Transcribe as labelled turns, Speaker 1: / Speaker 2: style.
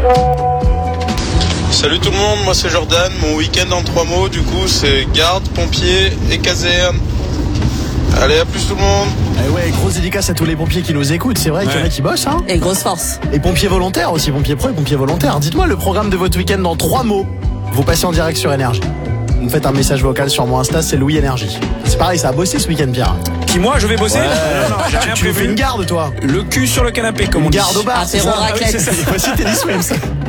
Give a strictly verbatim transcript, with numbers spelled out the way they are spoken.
Speaker 1: Salut tout le monde, moi c'est Jordan. Mon week-end en trois mots, du coup, c'est garde, pompier et caserne. Allez, à plus tout le monde.
Speaker 2: Eh ouais, grosse dédicace à tous les pompiers qui nous écoutent. C'est vrai ouais. qu'il y en a qui bossent, hein.
Speaker 3: Et grosse force.
Speaker 2: Et pompiers volontaires aussi, pompiers pro et pompiers volontaires. Dites-moi le programme de votre week-end en trois mots. Vous passez en direct sur Énergie. Vous me faites un message vocal sur mon Insta, c'est Louis Énergie. C'est pareil, ça a bossé ce week-end, Pierre.
Speaker 4: Qui, moi, je vais bosser?
Speaker 2: Ouais.
Speaker 4: Non, non, j'ai rien
Speaker 2: tu
Speaker 4: prévu.
Speaker 2: fais une garde, toi.
Speaker 4: Le cul sur le canapé, comme
Speaker 2: une
Speaker 4: on dit.
Speaker 2: Une garde au bar,
Speaker 3: c'est ça.
Speaker 2: Ah oui, c'est ça. Voici Teddy Swims.